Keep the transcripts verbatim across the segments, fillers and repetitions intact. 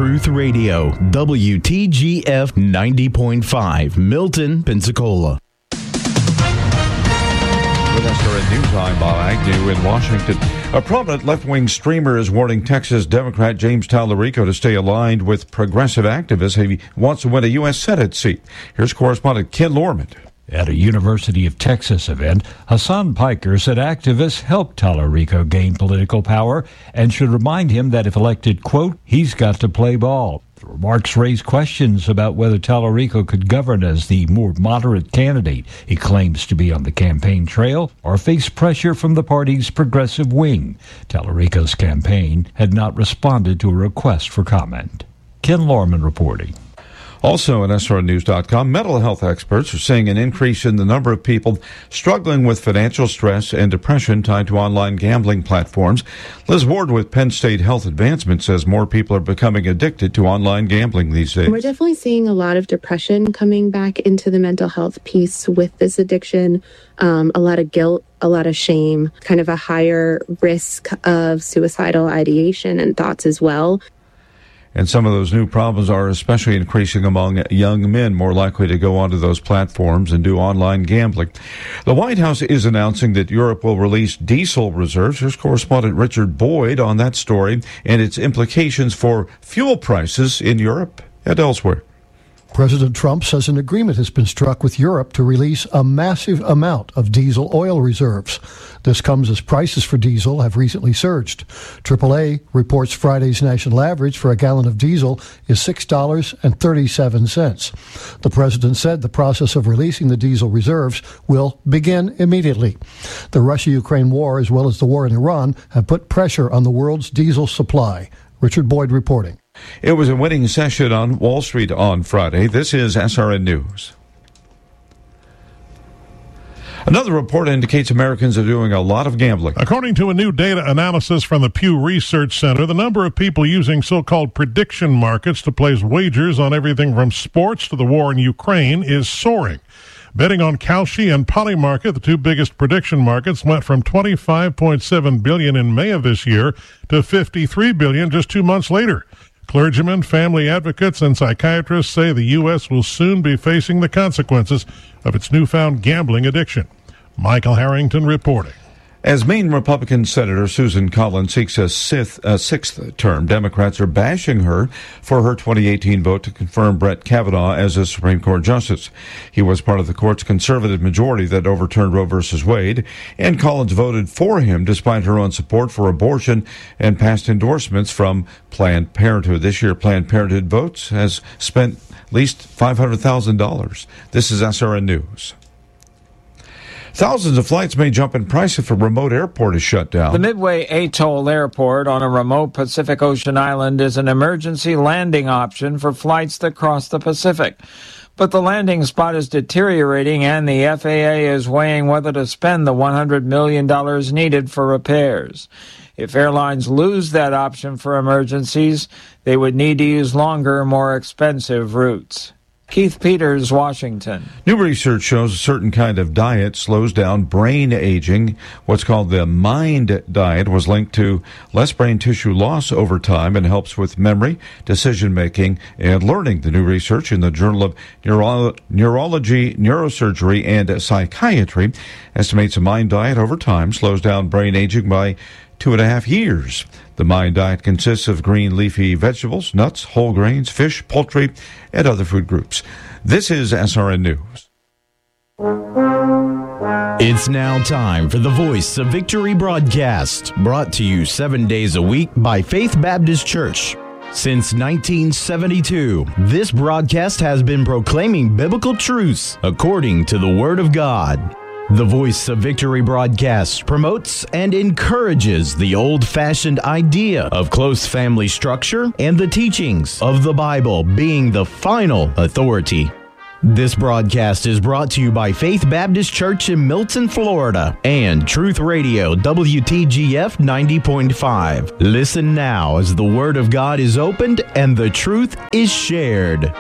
Truth Radio, W T G F ninety point five, Milton, Pensacola. With S R N News, I'm Bob Agnew in Washington. A prominent left-wing streamer is warning Texas Democrat James Tallarico to stay aligned with progressive activists if he wants to win a U S Senate seat. Here's correspondent Ken Lorman. At a University of Texas event, Hassan Piker said activists helped Tallarico gain political power and should remind him that if elected, quote, he's got to play ball. The remarks raised questions about whether Tallarico could govern as the more moderate candidate he claims to be on the campaign trail or face pressure from the party's progressive wing. Tallarico's campaign had not responded to a request for comment. Ken Lorman reporting. Also at S R N news dot com, mental health experts are seeing an increase in the number of people struggling with financial stress and depression tied to online gambling platforms. Liz Ward with Penn State Health Advancement says more people are becoming addicted to online gambling these days. We're definitely seeing a lot of depression coming back into the mental health piece with this addiction, um, a lot of guilt, a lot of shame, kind of a higher risk of suicidal ideation and thoughts as well. And some of those new problems are especially increasing among young men, more likely to go onto those platforms and do online gambling. The White House is announcing that Europe will release diesel reserves. Here's correspondent Richard Boyd on that story and its implications for fuel prices in Europe and elsewhere. President Trump says an agreement has been struck with Europe to release a massive amount of diesel oil reserves. This comes as prices for diesel have recently surged. triple A reports Friday's national average for a gallon of diesel is six dollars and thirty-seven cents. The president said the process of releasing the diesel reserves will begin immediately. The Russia-Ukraine war, as well as the war in Iran, have put pressure on the world's diesel supply. Richard Boyd reporting. It was a winning session on Wall Street on Friday. This is S R N News. Another report indicates Americans are doing a lot of gambling. According to a new data analysis from the Pew Research Center, the number of people using so-called prediction markets to place wagers on everything from sports to the war in Ukraine is soaring. Betting on Kalshi and Polymarket, the two biggest prediction markets, went from twenty-five point seven billion dollars in May of this year to fifty-three billion dollars just two months later. Clergymen, family advocates, and psychiatrists say the U S will soon be facing the consequences of its newfound gambling addiction. Michael Harrington reporting. As Maine Republican Senator Susan Collins seeks a sixth, a sixth term, Democrats are bashing her for her twenty eighteen vote to confirm Brett Kavanaugh as a Supreme Court justice. He was part of the court's conservative majority that overturned Roe v. Wade, and Collins voted for him despite her own support for abortion and past endorsements from Planned Parenthood. This year, Planned Parenthood votes has spent at least five hundred thousand dollars. This is S R N News. Thousands of flights may jump in price if a remote airport is shut down. The Midway Atoll Airport on a remote Pacific Ocean island is an emergency landing option for flights that cross the Pacific. But the landing spot is deteriorating, and the F A A is weighing whether to spend the one hundred million dollars needed for repairs. If airlines lose that option for emergencies, they would need to use longer, more expensive routes. Keith Peters, Washington. New research shows a certain kind of diet slows down brain aging. What's called the MIND diet was linked to less brain tissue loss over time and helps with memory, decision-making, and learning. The new research in the Journal of Neuro- Neurology, Neurosurgery, and Psychiatry estimates a MIND diet over time slows down brain aging by two and a half years. The MIND diet consists of green leafy vegetables, nuts, whole grains, fish, poultry, and other food groups. This is S R N News. It's now time for the Voice of Victory broadcast, brought to you seven days a week by Faith Baptist Church. Since nineteen seventy-two, this broadcast has been proclaiming biblical truths according to the Word of God. The Voice of Victory broadcast promotes and encourages the old-fashioned idea of close family structure and the teachings of the Bible being the final authority. This broadcast is brought to you by Faith Baptist Church in Milton, Florida, and Truth Radio W T G F ninety point five. Listen now as the Word of God is opened and the truth is shared.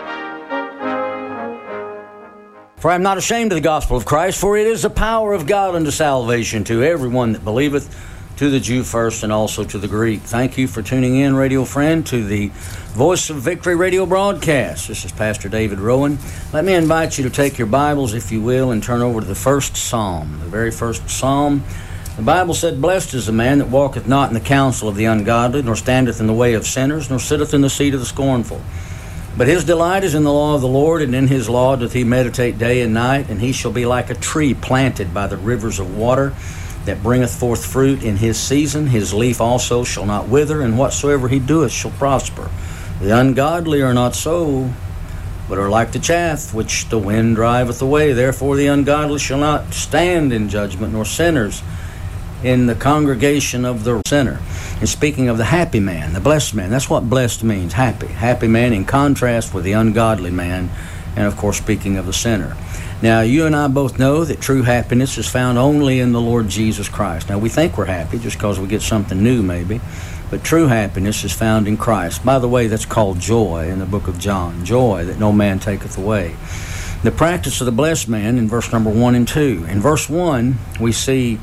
For I am not ashamed of the gospel of Christ, for it is the power of God unto salvation to everyone that believeth, to the Jew first and also to the Greek. Thank you for tuning in, radio friend, to the Voice of Victory radio broadcast. This is Pastor David Rowan. Let me invite you to take your Bibles, if you will, and turn over to the first Psalm, the very first Psalm. The Bible said, "Blessed is the man that walketh not in the counsel of the ungodly, nor standeth in the way of sinners, nor sitteth in the seat of the scornful. But his delight is in the law of the Lord, and in his law doth he meditate day and night. And he shall be like a tree planted by the rivers of water, that bringeth forth fruit in his season. His leaf also shall not wither, and whatsoever he doeth shall prosper. The ungodly are not so, but are like the chaff which the wind driveth away. Therefore the ungodly shall not stand in judgment, nor sinners in the congregation of the sinner." And speaking of the happy man, the blessed man, that's what blessed means, happy. Happy man in contrast with the ungodly man, and of course speaking of the sinner. Now, you and I both know that true happiness is found only in the Lord Jesus Christ. Now, we think we're happy just because we get something new, maybe. But true happiness is found in Christ. By the way, that's called joy in the book of John. Joy that no man taketh away. The practice of the blessed man in verse number one and two. In verse one, we see,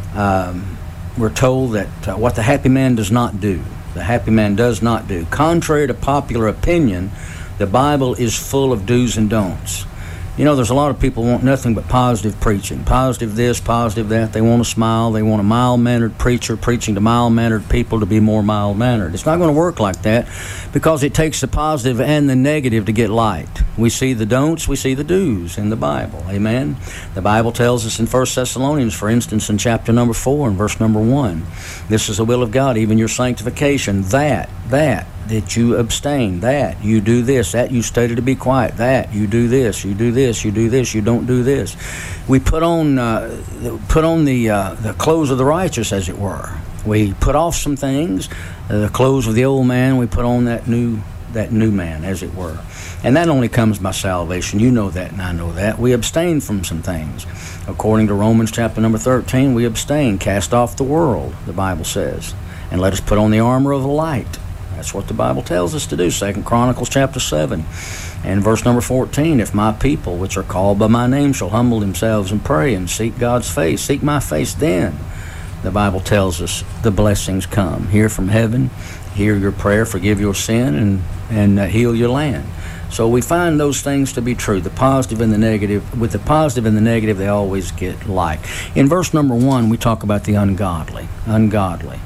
um, we're told that uh, what the happy man does not do. The happy man does not do. Contrary to popular opinion, the Bible is full of do's and don'ts. You know, there's a lot of people who want nothing but positive preaching. Positive this, positive that. They want to smile. They want a mild-mannered preacher preaching to mild-mannered people to be more mild-mannered. It's not going to work like that because it takes the positive and the negative to get light. We see the don'ts, we see the do's in the Bible. Amen? The Bible tells us in First Thessalonians, for instance, in chapter number four and verse number one, "This is the will of God, even your sanctification, that, that, that you abstain, that you do this, that you study to be quiet, that you do this, you do this, you do this, you don't do this." We put on uh, put on the uh, the clothes of the righteous, as it were. We put off some things, uh, the clothes of the old man. We put on that new that new man, as it were. And that only comes by salvation. You know that, and I know that. We abstain from some things. According to Romans chapter number thirteen, we abstain, cast off the world, the Bible says, and let us put on the armor of the light. That's what the Bible tells us to do. Second Chronicles chapter seven and verse number fourteen, "If my people, which are called by my name, shall humble themselves and pray and seek God's face, seek my face, then," the Bible tells us, the blessings come. Hear from heaven, hear your prayer, forgive your sin, and, and uh, heal your land. So we find those things to be true, the positive and the negative. With the positive and the negative, they always get light. In verse number one, we talk about the ungodly. Ungodly.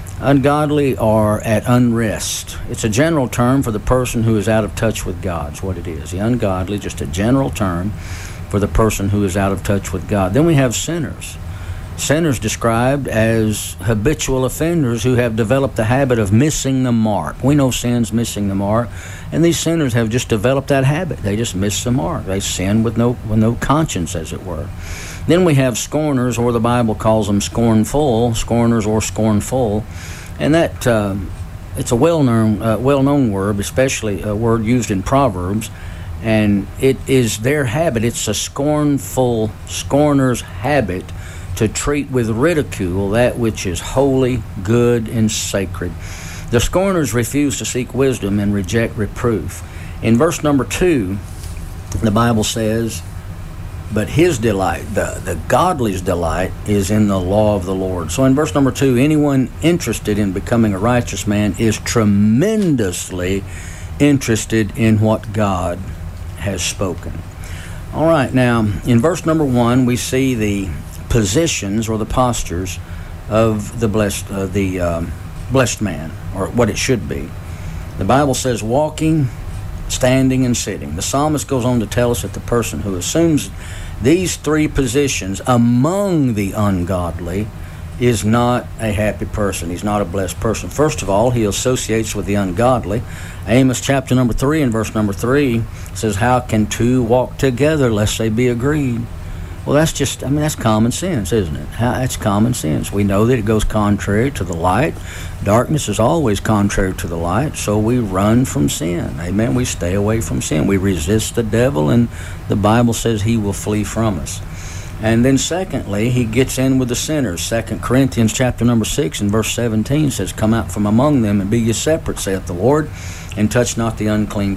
Ungodly are at unrest. It's a general term for the person who is out of touch with God, is what it is. The ungodly, just a general term for the person who is out of touch with God. Then we have sinners. Sinners described as habitual offenders who have developed the habit of missing the mark. We know sin's missing the mark, and these sinners have just developed that habit. They just miss the mark. They sin with no with no conscience, as it were. Then we have scorners, or the Bible calls them scornful, scorners or scornful, and that uh, it's a well-known uh, well-known word, especially a word used in Proverbs, and it is their habit. It's a scornful scorner's habit to treat with ridicule that which is holy, good, and sacred. The scorners refuse to seek wisdom and reject reproof. In verse number two, the Bible says, "But his delight," the, the godly's delight, "is in the law of the Lord." So in verse number two, anyone interested in becoming a righteous man is tremendously interested in what God has spoken. All right, now in verse number one, we see the positions or the postures of the blessed, uh, the um, blessed man, or what it should be. The Bible says walking, standing, and sitting. The psalmist goes on to tell us that the person who assumes these three positions among the ungodly is not a happy person. He's not a blessed person. First of all, he associates with the ungodly. Amos chapter number three and verse number three says, "How can two walk together lest they be agreed?" Well, that's just, I mean, that's common sense, isn't it? That's common sense. We know that it goes contrary to the light. Darkness is always contrary to the light, so we run from sin. Amen? We stay away from sin. We resist the devil, and the Bible says he will flee from us. And then secondly, he gets in with the sinners. Second Corinthians chapter number six and verse seventeen says, "Come out from among them and be ye separate, saith the Lord, and touch not the unclean